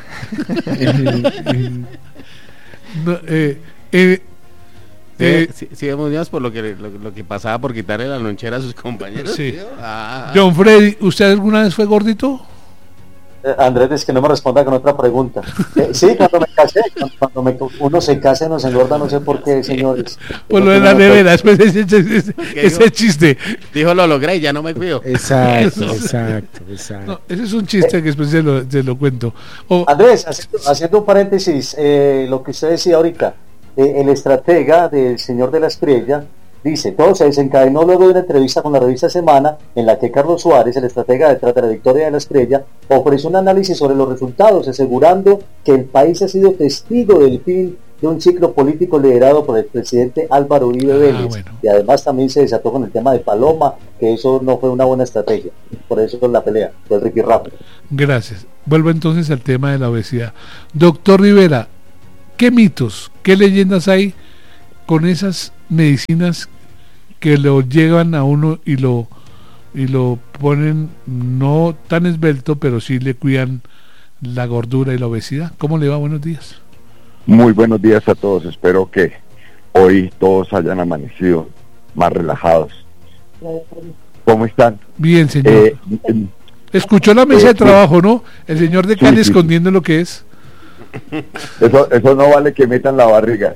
No, eh, eh, eh, Sí, sí, Muñoz, por lo que, lo, lo que pasaba por quitarle la lonchera a sus compañeros. Sí. tío. Ah. John Freddy, ¿usted alguna vez fue gordito? Eh, Andrés, es que no me responda con otra pregunta. Eh, sí, cuando me casé, cuando, cuando me- uno se casa y no se engorda, no sé por qué, señores. Pues lo de la nevera, después de ese, ese- ese- ¿Qué ese dijo? chiste. Dijo, lo logré y ya no me cuido. Exacto, exacto, exacto. No, ese es un chiste que después se lo, se lo cuento. O- Andrés, haciendo, haciendo un paréntesis, eh, lo que usted decía ahorita, eh, el estratega del señor de la Espriella dice, todo se desencadenó luego de una entrevista con la revista Semana, en la que Carlos Suárez, el estratega detrás de la victoria de la Espriella, ofreció un análisis sobre los resultados, asegurando que el país ha sido testigo del fin de un ciclo político liderado por el presidente Álvaro Uribe Ah, Vélez, bueno. y además también se desató con el tema de Paloma, que eso no fue una buena estrategia, por eso la pelea del rifirrafe. Gracias. Vuelvo entonces al tema de la obesidad. Doctor Rivera, ¿qué mitos, qué leyendas hay con esas medicinas que lo llevan a uno y lo y lo ponen no tan esbelto, pero sí le cuidan la gordura y la obesidad? ¿Cómo le va? Buenos días. Muy buenos días a todos. Espero que hoy todos hayan amanecido más relajados. ¿Cómo están? Bien, señor. Eh, Escuchó la mesa eh, de trabajo, ¿no? El señor de sí, Cali sí, escondiendo lo que es. Eso, eso no vale que metan la barriga.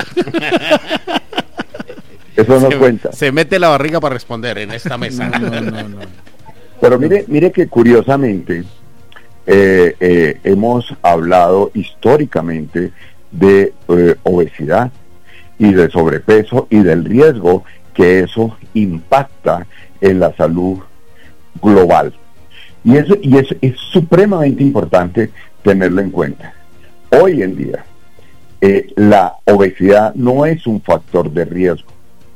Eso no se, cuenta. Se mete la barriga para responder en esta mesa. No, no, no, no. Pero mire, mire que curiosamente eh, eh, hemos hablado históricamente de eh, obesidad y de sobrepeso y del riesgo que eso impacta en la salud global. Y eso, y eso es supremamente importante tenerlo en cuenta. Hoy en día, eh, la obesidad no es un factor de riesgo.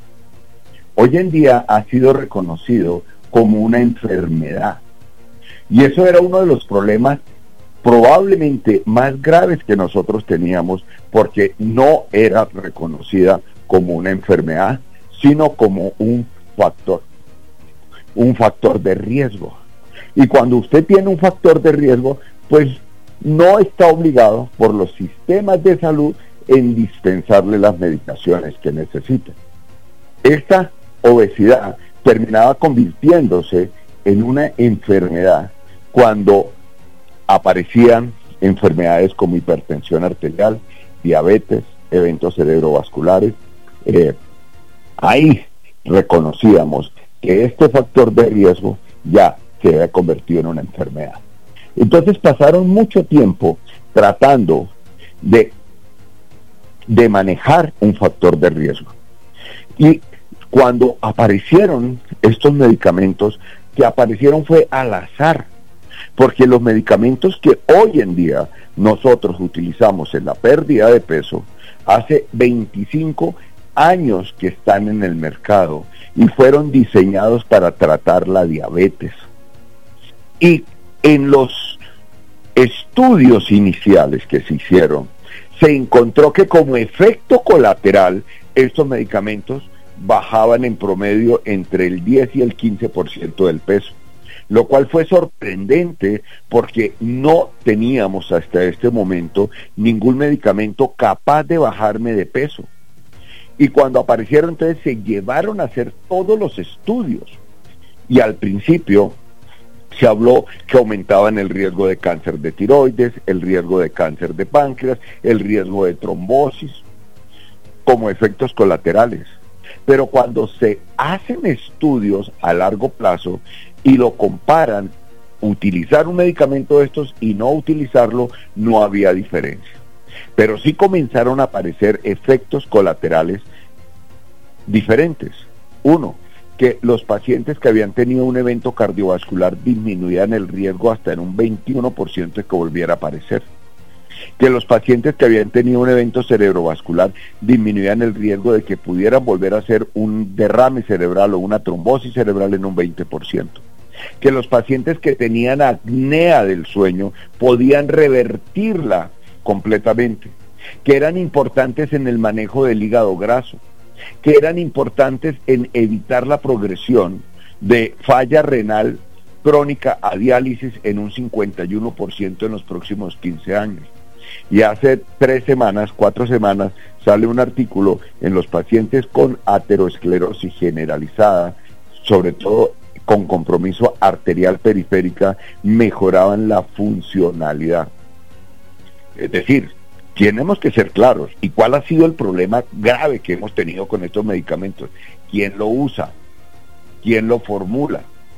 Hoy en día ha sido reconocido como una enfermedad. Y eso era uno de los problemas probablemente más graves que nosotros teníamos, porque no era reconocida como una enfermedad, sino como un factor, un factor de riesgo. Y cuando usted tiene un factor de riesgo, pues no está obligado por los sistemas de salud en dispensarle las medicaciones que necesita. Esta obesidad terminaba convirtiéndose en una enfermedad cuando aparecían enfermedades como hipertensión arterial, diabetes, eventos cerebrovasculares. Eh, ahí reconocíamos que este factor de riesgo ya se había convertido en una enfermedad. Entonces pasaron mucho tiempo tratando de, de manejar un factor de riesgo. Y cuando aparecieron estos medicamentos, que aparecieron fue al azar, porque los medicamentos que hoy en día nosotros utilizamos en la pérdida de peso, hace veinticinco años que están en el mercado y fueron diseñados para tratar la diabetes. Y en los estudios iniciales que se hicieron, se encontró que como efecto colateral, estos medicamentos bajaban en promedio entre el diez y el quince por ciento del peso, lo cual fue sorprendente porque no teníamos hasta este momento ningún medicamento capaz de bajarme de peso. Y cuando aparecieron, entonces se llevaron a hacer todos los estudios, y al principio se habló que aumentaban el riesgo de cáncer de tiroides, el riesgo de cáncer de páncreas, el riesgo de trombosis, como efectos colaterales. Pero cuando se hacen estudios a largo plazo y lo comparan, utilizar un medicamento de estos y no utilizarlo, no había diferencia. Pero sí comenzaron a aparecer efectos colaterales diferentes. Uno, que los pacientes que habían tenido un evento cardiovascular disminuían el riesgo hasta en un veintiuno por ciento de que volviera a aparecer. Que los pacientes que habían tenido un evento cerebrovascular disminuían el riesgo de que pudieran volver a hacer un derrame cerebral o una trombosis cerebral en un veinte por ciento. Que los pacientes que tenían apnea del sueño podían revertirla completamente. Que eran importantes en el manejo del hígado graso. Que eran importantes en evitar la progresión de falla renal crónica a diálisis en un cincuenta y uno por ciento en los próximos quince años. Y hace tres semanas, cuatro semanas, sale un artículo en los pacientes con aterosclerosis generalizada, sobre todo con compromiso arterial periférica, mejoraban la funcionalidad. Es decir, tenemos que ser claros. ¿Y cuál ha sido el problema grave que hemos tenido con estos medicamentos? ¿Quién lo usa? ¿Quién lo formula?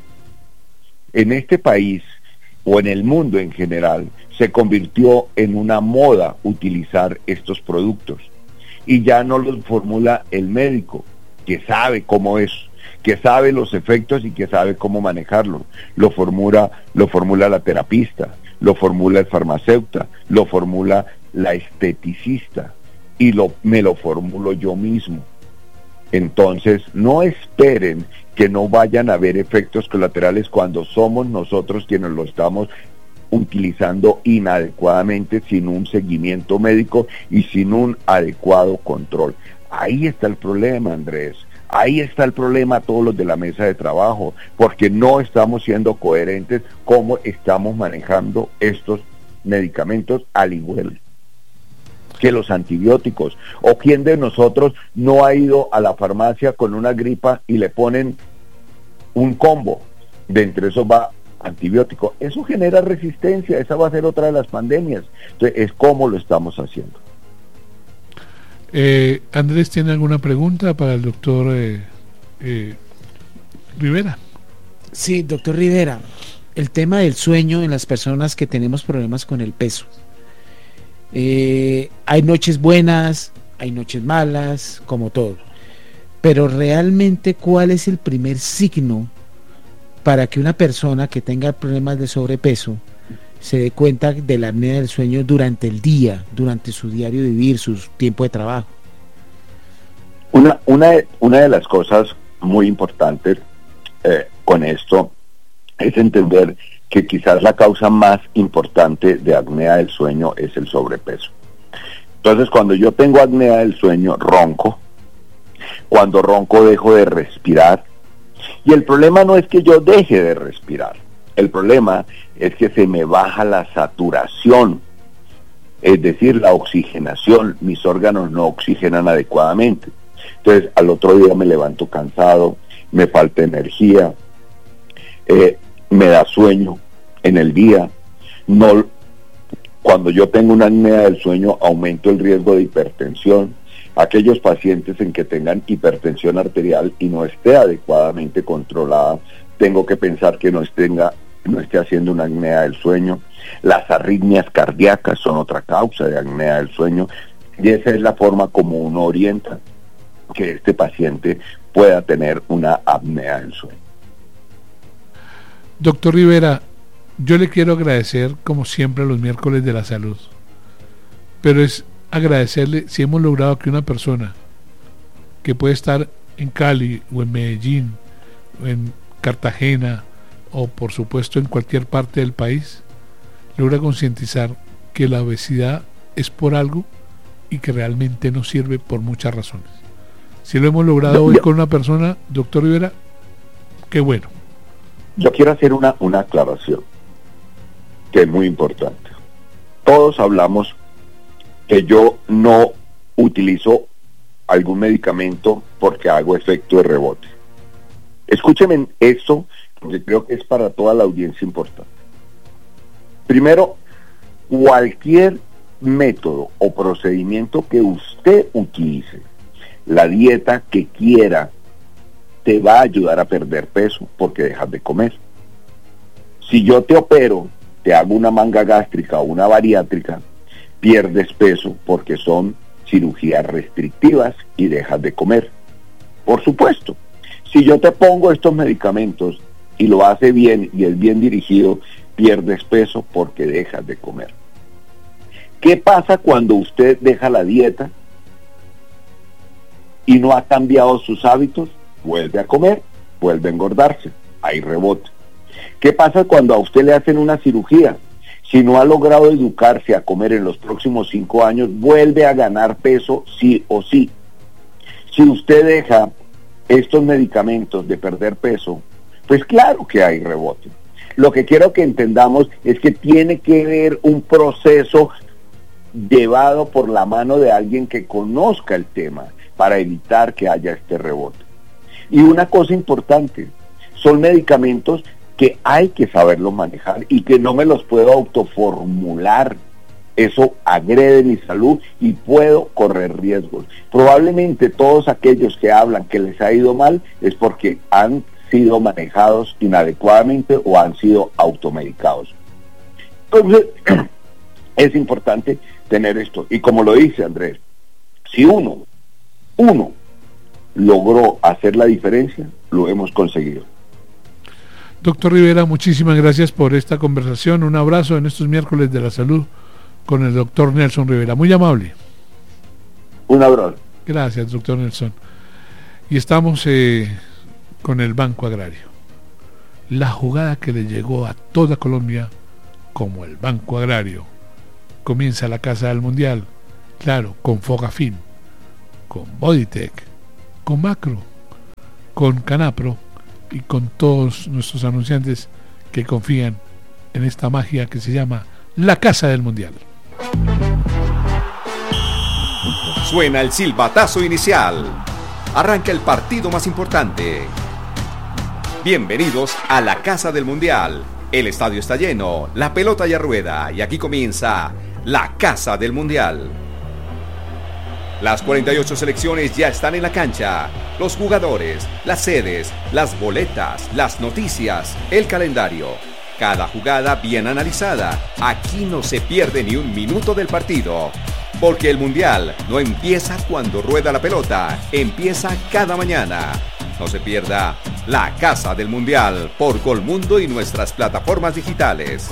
En este país, o en el mundo en general, se convirtió en una moda utilizar estos productos. Y ya no los formula el médico, que sabe cómo es, que sabe los efectos y que sabe cómo manejarlo. Lo formula, lo formula la terapista, lo formula el farmacéutico, lo formula la esteticista. y lo, me lo formulo yo mismo. Entonces, no esperen que no vayan a haber efectos colaterales cuando somos nosotros quienes lo estamos utilizando inadecuadamente, sin un seguimiento médico y sin un adecuado control. Ahí está el problema, Andrés. Ahí está el problema a todos los de la mesa de trabajo, porque no estamos siendo coherentes cómo estamos manejando estos medicamentos, al igual que los antibióticos. ¿O quién de nosotros no ha ido a la farmacia con una gripa y le ponen un combo? De entre eso va antibiótico. Eso genera resistencia, esa va a ser otra de las pandemias. Entonces, es cómo lo estamos haciendo. Eh, Andrés, ¿tiene alguna pregunta para el doctor eh, eh, Rivera? Sí, doctor Rivera, el tema del sueño en las personas que tenemos problemas con el peso. Eh, hay noches buenas, hay noches malas, como todo. Pero realmente, ¿cuál es el primer signo para que una persona que tenga problemas de sobrepeso se dé cuenta de la apnea del sueño durante el día, durante su diario vivir, su tiempo de trabajo? Una, una, una de las cosas muy importantes eh, con esto es entender que quizás la causa más importante de apnea del sueño es el sobrepeso. Entonces, cuando yo tengo apnea del sueño, ronco. Cuando ronco, dejo de respirar. Y el problema no es que yo deje de respirar. El problema es que se me baja la saturación, es decir, la oxigenación. Mis órganos no oxigenan adecuadamente. Entonces, al otro día me levanto cansado, me falta energía, eh, me da sueño en el día. No, cuando yo tengo una apnea del sueño, aumento el riesgo de hipertensión. Aquellos pacientes en que tengan hipertensión arterial y no esté adecuadamente controlada, tengo que pensar que no esté, no esté haciendo una apnea del sueño. Las arritmias cardíacas son otra causa de apnea del sueño, y esa es la forma como uno orienta que este paciente pueda tener una apnea del sueño. Doctor Rivera, yo le quiero agradecer como siempre los miércoles de la salud, pero es agradecerle si hemos logrado que una persona que puede estar en Cali o en Medellín o en Cartagena o por supuesto en cualquier parte del país logra concientizar que la obesidad es por algo y que realmente no sirve por muchas razones. Si lo hemos logrado hoy con una persona, doctor Rivera, qué bueno. Yo quiero hacer una, una aclaración que es muy importante. Todos hablamos que yo no utilizo algún medicamento porque hago efecto de rebote. Escúcheme esto, porque creo que es para toda la audiencia importante. Primero, cualquier método o procedimiento que usted utilice, la dieta que quiera, te va a ayudar a perder peso porque dejas de comer. Si yo te opero, te hago una manga gástrica o una bariátrica, pierdes peso porque son cirugías restrictivas y dejas de comer. Por supuesto, si yo te pongo estos medicamentos y lo hace bien y es bien dirigido, pierdes peso porque dejas de comer. ¿Qué pasa cuando usted deja la dieta y no ha cambiado sus hábitos? Vuelve a comer, vuelve a engordarse, hay rebote. ¿Qué pasa cuando a usted le hacen una cirugía? Si no ha logrado educarse a comer en los próximos cinco años, vuelve a ganar peso sí o sí. Si usted deja estos medicamentos de perder peso, pues claro que hay rebote. Lo que quiero que entendamos es que tiene que haber un proceso llevado por la mano de alguien que conozca el tema para evitar que haya este rebote. Y una cosa importante, son medicamentos que hay que saberlo manejar y que no me los puedo autoformular. Eso agrede mi salud y puedo correr riesgos. Probablemente todos aquellos que hablan que les ha ido mal es porque han sido manejados inadecuadamente o han sido automedicados. Entonces, es importante tener esto. Y como lo dice Andrés, si uno, uno logró hacer la diferencia, lo hemos conseguido. Doctor Rivera, muchísimas gracias por esta conversación. Un abrazo en estos miércoles de la salud con el doctor Nelson Rivera. Muy amable. Un abrazo. Gracias, doctor Nelson. Y estamos eh, con el Banco Agrario. La jugada que le llegó a toda Colombia como el Banco Agrario. Comienza la Casa del Mundial, claro, con Fogafín, con Bodytech, con Macro, con Canapro y con todos nuestros anunciantes que confían en esta magia que se llama la Casa del Mundial. Suena el silbatazo inicial. Arranca el partido más importante. Bienvenidos a la Casa del Mundial. El estadio está lleno, la pelota ya rueda y aquí comienza la Casa del Mundial. Las cuarenta y ocho selecciones ya están en la cancha. Los jugadores, las sedes, las boletas, las noticias, el calendario. Cada jugada bien analizada. Aquí no se pierde ni un minuto del partido. Porque el Mundial no empieza cuando rueda la pelota, empieza cada mañana. No se pierda la Casa del Mundial por Colmundo y nuestras plataformas digitales.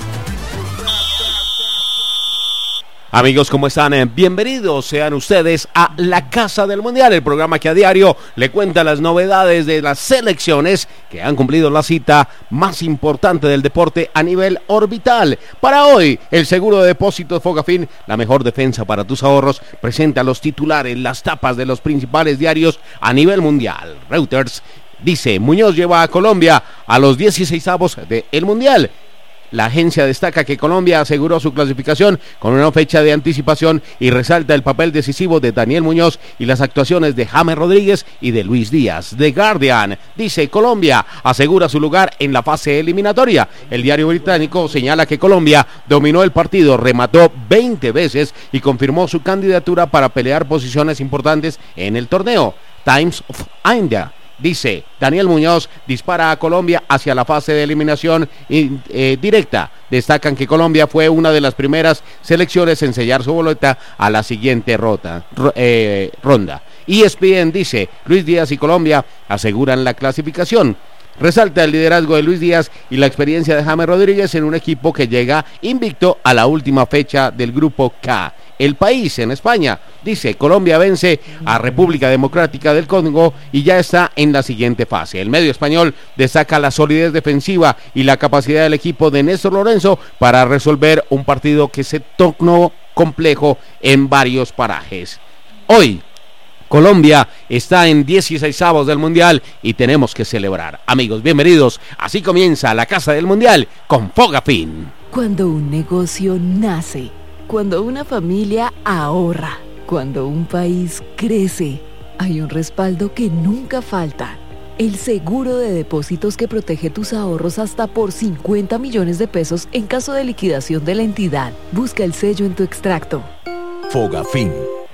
Amigos, ¿cómo están? Bienvenidos sean ustedes a La Casa del Mundial, el programa que a diario le cuenta las novedades de las selecciones que han cumplido la cita más importante del deporte a nivel orbital. Para hoy, el seguro de depósito de Fogafín, la mejor defensa para tus ahorros, presenta los titulares, las tapas de los principales diarios a nivel mundial. Reuters dice, Muñoz lleva a Colombia a los dieciseisavos del Mundial. La agencia destaca que Colombia aseguró su clasificación con una fecha de anticipación y resalta el papel decisivo de Daniel Muñoz y las actuaciones de James Rodríguez y de Luis Díaz. The Guardian dice Colombia asegura su lugar en la fase eliminatoria. El diario británico señala que Colombia dominó el partido, remató veinte veces y confirmó su candidatura para pelear posiciones importantes en el torneo. Times of India dice, Daniel Muñoz dispara a Colombia hacia la fase de eliminación eh, directa. Destacan que Colombia fue una de las primeras selecciones en sellar su boleta a la siguiente rota, eh, ronda. E S P N dice, Luis Díaz y Colombia aseguran la clasificación. Resalta el liderazgo de Luis Díaz y la experiencia de James Rodríguez en un equipo que llega invicto a la última fecha del grupo K. El País en España dice, Colombia vence a República Democrática del Congo y ya está en la siguiente fase. El medio español destaca la solidez defensiva y la capacidad del equipo de Néstor Lorenzo para resolver un partido que se tornó complejo en varios parajes. Hoy Colombia está en dieciseisavos del Mundial y tenemos que celebrar. Amigos, bienvenidos. Así comienza la Casa del Mundial con Fogafín. Cuando un negocio nace, cuando una familia ahorra, cuando un país crece, hay un respaldo que nunca falta. El seguro de depósitos que protege tus ahorros hasta por cincuenta millones de pesos en caso de liquidación de la entidad. Busca el sello en tu extracto. Fogafín.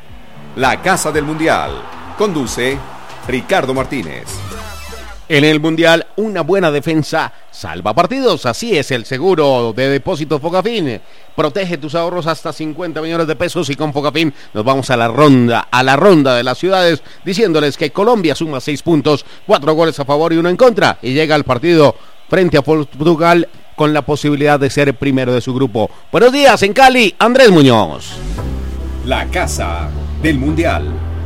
La Casa del Mundial. Conduce Ricardo Martínez. En el Mundial, una buena defensa salva partidos. Así es el seguro de depósito Fogafín. Protege tus ahorros hasta cincuenta millones de pesos y con Fogafín nos vamos a la ronda, a la ronda de las ciudades, diciéndoles que Colombia suma seis puntos, cuatro goles a favor y uno en contra, y llega al partido frente a Portugal con la posibilidad de ser primero de su grupo. Buenos días en Cali, Andrés Muñoz. La Casa del Mundial.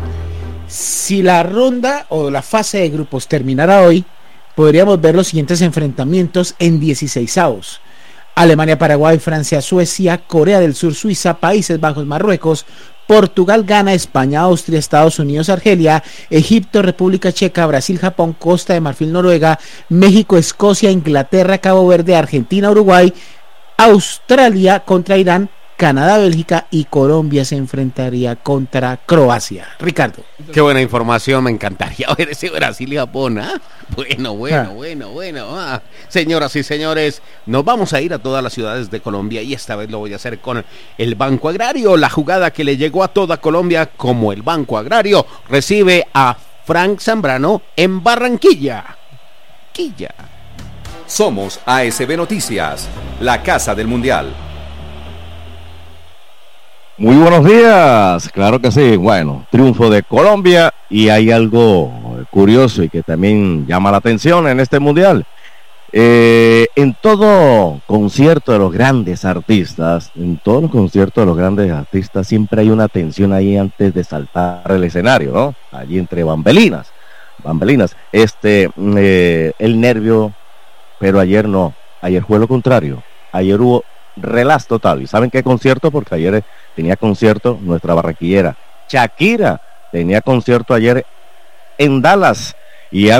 Si la ronda o la fase de grupos terminara hoy, podríamos ver los siguientes enfrentamientos en dieciseisavos. Alemania, Paraguay, Francia, Suecia, Corea del Sur, Suiza, Países Bajos, Marruecos, Portugal, Ghana, España, Austria, Estados Unidos, Argelia, Egipto, República Checa, Brasil, Japón, Costa de Marfil, Noruega, México, Escocia, Inglaterra, Cabo Verde, Argentina, Uruguay, Australia contra Irán, Canadá, Bélgica y Colombia se enfrentaría contra Croacia. Ricardo. Qué buena información, me encantaría ver ese Brasil y Japón, ¿ah? Bueno, bueno, Ah. bueno, bueno. ah. Señoras y señores, nos vamos a ir a todas las ciudades de Colombia y esta vez lo voy a hacer con el Banco Agrario. La jugada que le llegó a toda Colombia como el Banco Agrario recibe a Frank Zambrano en Barranquilla. Quilla. Somos A S B Noticias, la Casa del Mundial. Muy buenos días, claro que sí. Bueno, triunfo de Colombia y hay algo curioso y que también llama la atención en este mundial. Eh, en todo concierto de los grandes artistas, en todos los conciertos de los grandes artistas siempre hay una tensión ahí antes de saltar el escenario, ¿no? Allí entre bambalinas, bambalinas, este, eh, el nervio, pero ayer no, ayer fue lo contrario, ayer hubo relax total. ¿Y saben qué concierto? Porque ayer tenía concierto nuestra barranquillera Shakira, tenía concierto ayer en Dallas y